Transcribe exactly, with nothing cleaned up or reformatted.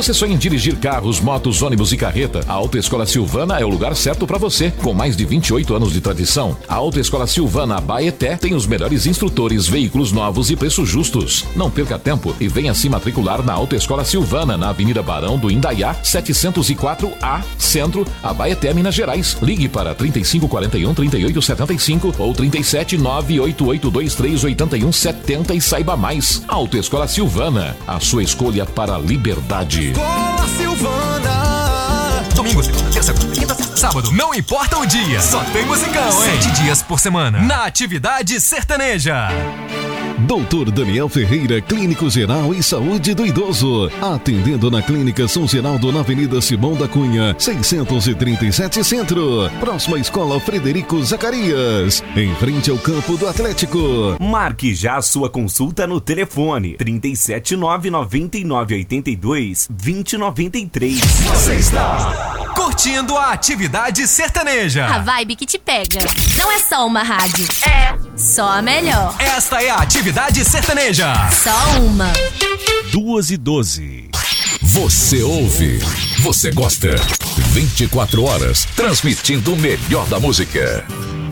Você sonha em dirigir carros, motos, ônibus e carreta? A Autoescola Silvana é o lugar certo para você. Com mais de vinte e oito anos de tradição, a Autoescola Silvana Abaeté tem os melhores instrutores, veículos novos e preços justos. Não perca tempo e venha se matricular na Autoescola Silvana, na Avenida Barão do Indaiá, setecentos e quatro A, Centro, Abaeté, Minas Gerais. Ligue para trinta e cinco quarenta e um, trinta e oito setenta e cinco ou trinta e sete, nove oito oito dois três oito um sete zero e saiba mais. Autoescola Silvana, a sua escolha para a liberdade. Escola Silvana. Domingo, segunda, terça, quarta, quinta, sexta, sábado. Não importa o dia, só tem musicão, hein? Sete dias por semana. Na Atividade Sertaneja. doutor Daniel Ferreira, Clínico Geral e Saúde do Idoso. Atendendo na Clínica São Geraldo, na Avenida Simão da Cunha, seiscentos e trinta e sete Centro. Próxima à Escola Frederico Zacarias, em frente ao campo do Atlético. Marque já a sua consulta no telefone trinta e sete, nove nove nove oito dois, vinte noventa e três. Você está curtindo a Atividade Sertaneja. A vibe que te pega. Não é só uma rádio, é só a melhor. Esta é a Atividade Sertaneja. Só uma. Duas e doze. Você ouve, você gosta. vinte e quatro horas, transmitindo o melhor da música.